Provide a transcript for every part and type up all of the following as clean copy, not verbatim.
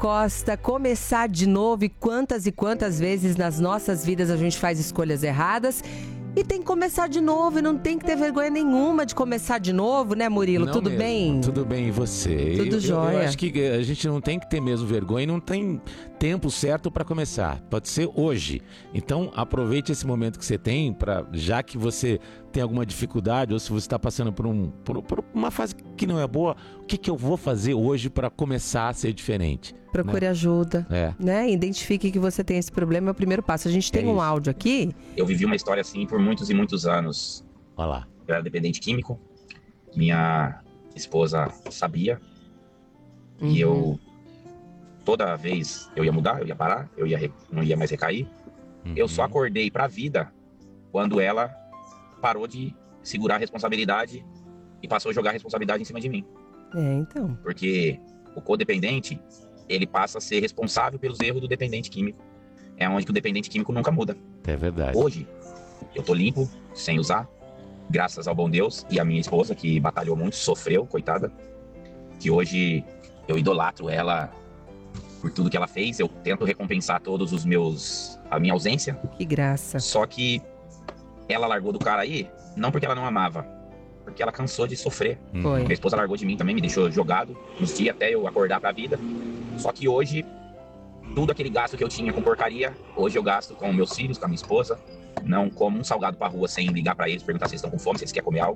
Costa, começar de novo, e quantas vezes nas nossas vidas a gente faz escolhas erradas e tem que começar de novo e não tem que ter vergonha nenhuma de começar de novo, né, Murilo? Não Tudo mesmo. bem? Tudo bem, e você? Tudo jóia. Eu acho que a gente não tem que ter mesmo vergonha e não tem tempo certo para começar. Pode ser hoje. Então, aproveite esse momento que você tem, já que você tem alguma dificuldade ou se você está passando por uma fase que não é boa, o que eu vou fazer hoje para começar a ser diferente? Procure ajuda, né? Identifique que você tem esse problema, é o primeiro passo. A gente tem um áudio aqui. Eu vivi uma história assim por muitos e muitos anos. Olha lá. Eu era dependente químico, minha esposa sabia, e eu, toda vez, eu ia mudar, eu ia parar, não ia mais recair. Eu só acordei pra vida quando ela parou de segurar a responsabilidade e passou a jogar a responsabilidade em cima de mim. Então. Porque o codependente, ele passa a ser responsável pelos erros do dependente químico. É onde que o dependente químico nunca muda. É verdade. Hoje, eu tô limpo, sem usar, graças ao bom Deus e à minha esposa, que batalhou muito, sofreu, coitada. Que hoje eu idolatro ela por tudo que ela fez. Eu tento recompensar todos a minha ausência. Que graça. Só que ela largou do cara aí, não porque ela não amava, porque ela cansou de sofrer. Foi. Minha esposa largou de mim também, me deixou jogado uns dias até eu acordar pra vida. Só que hoje, tudo aquele gasto que eu tinha com porcaria, hoje eu gasto com meus filhos, com a minha esposa. Não como um salgado pra rua sem ligar pra eles, perguntar se eles estão com fome, se eles querem comer algo.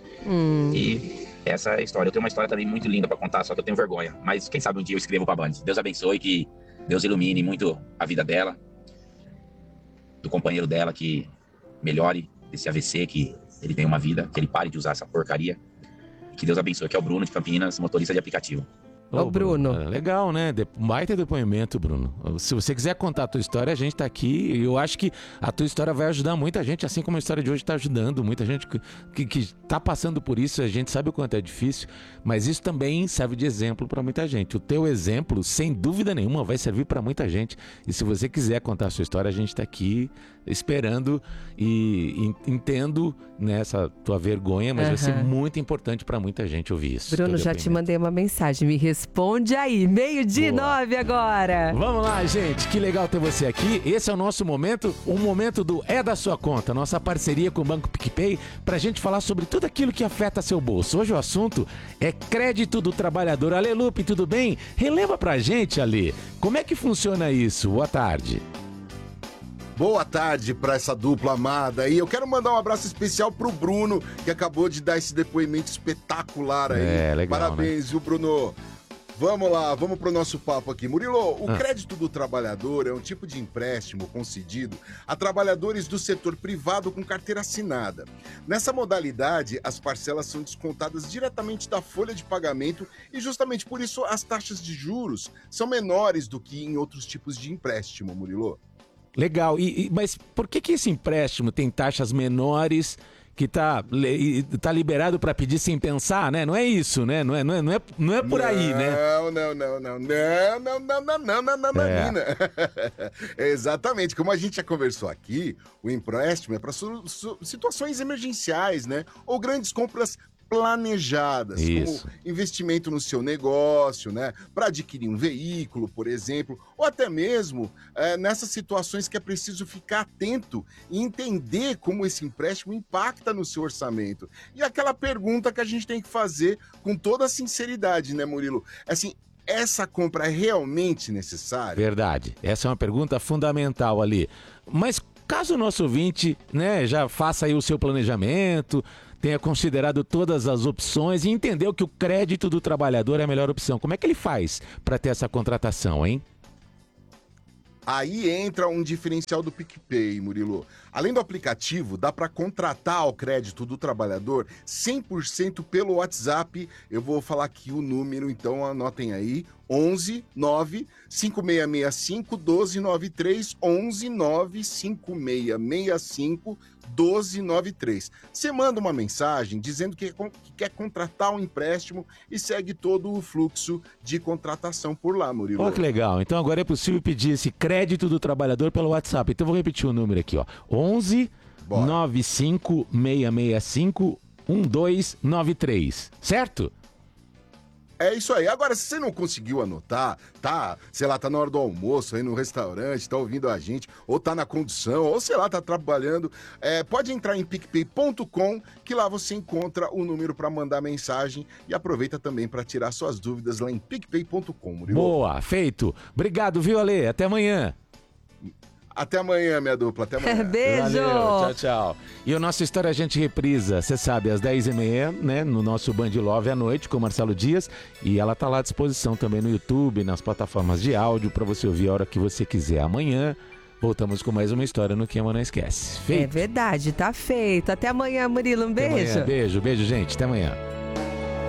E essa é a história. Eu tenho uma história também muito linda pra contar, só que eu tenho vergonha. Mas quem sabe um dia eu escrevo pra Band. Deus abençoe, que Deus ilumine muito a vida dela, do companheiro dela, que melhore desse AVC, que ele tenha uma vida, que ele pare de usar essa porcaria. Que Deus abençoe, que é o Bruno de Campinas, motorista de aplicativo. Ô, Bruno. Legal, né? Baita depoimento, Bruno. Se você quiser contar a tua história, a gente tá aqui. Eu acho que a tua história vai ajudar muita gente, assim como a história de hoje tá ajudando. Muita gente que tá passando por isso, a gente sabe o quanto é difícil, mas isso também serve de exemplo para muita gente. O teu exemplo, sem dúvida nenhuma, vai servir para muita gente. E se você quiser contar a sua história, a gente tá aqui esperando e entendo nessa tua vergonha, mas vai ser muito importante para muita gente ouvir isso. Bruno, já te mandei uma mensagem, me responde aí, 12:09 agora. Vamos lá, gente, que legal ter você aqui. Esse é o nosso momento, o momento do É da Sua Conta, nossa parceria com o Banco PicPay, pra gente falar sobre tudo aquilo que afeta seu bolso. Hoje o assunto é crédito do trabalhador. Ale Lupe, tudo bem? Releva pra gente, Ale, como é que funciona isso? Boa tarde. Boa tarde para essa dupla amada. E eu quero mandar um abraço especial pro Bruno, que acabou de dar esse depoimento espetacular aí. Legal, parabéns, né? Viu, Bruno? Vamos lá, vamos pro nosso papo aqui. Murilo, o crédito do trabalhador é um tipo de empréstimo concedido a trabalhadores do setor privado com carteira assinada. Nessa modalidade, as parcelas são descontadas diretamente da folha de pagamento e justamente por isso as taxas de juros são menores do que em outros tipos de empréstimo, Murilo. Legal, mas por que esse empréstimo tem taxas menores que tá liberado para pedir sem pensar, né? Não é isso, né? Não é por aí, né? Não. Exatamente, como a gente já conversou aqui, o empréstimo é para situações emergenciais, né? Ou grandes compras planejadas, isso, como investimento no seu negócio, né? Para adquirir um veículo, por exemplo, ou até mesmo nessas situações que é preciso ficar atento e entender como esse empréstimo impacta no seu orçamento. E aquela pergunta que a gente tem que fazer com toda a sinceridade, né, Murilo? Assim, essa compra é realmente necessária? Verdade, essa é uma pergunta fundamental ali. Mas caso o nosso ouvinte, né, já faça aí o seu planejamento, tenha considerado todas as opções e entendeu que o crédito do trabalhador é a melhor opção, como é que ele faz para ter essa contratação, hein? Aí entra um diferencial do PicPay, Murilo. Além do aplicativo, dá para contratar o crédito do trabalhador 100% pelo WhatsApp. Eu vou falar aqui o número, então anotem aí. 11 9 5665 1293, 11 9 5665 1293. Você manda uma mensagem dizendo que quer contratar um empréstimo e segue todo o fluxo de contratação por lá, Murilo. Olha que legal. Então agora é possível pedir esse crédito do trabalhador pelo WhatsApp. Então vou repetir o número aqui, ó. 11 95 665 1293. Certo? É isso aí. Agora, se você não conseguiu anotar, tá, sei lá, tá na hora do almoço aí no restaurante, tá ouvindo a gente, ou tá na condução, ou sei lá, tá trabalhando, pode entrar em picpay.com, que lá você encontra o número para mandar mensagem e aproveita também para tirar suas dúvidas lá em picpay.com, Murilo. Boa, feito. Obrigado, viu, Ale? Até amanhã. Até amanhã, minha dupla. Até amanhã. Beijo! Valeu, tchau, tchau. E o Nossa História a gente reprisa, você sabe, às 10h30, né, no nosso Band Love à noite com o Marcelo Dias. E ela tá lá à disposição também no YouTube, nas plataformas de áudio, para você ouvir a hora que você quiser. Amanhã voltamos com mais uma história no Quem Ama Não Esquece. Feito. É verdade, tá feito. Até amanhã, Murilo. Um beijo. Até amanhã. Beijo, gente. Até amanhã.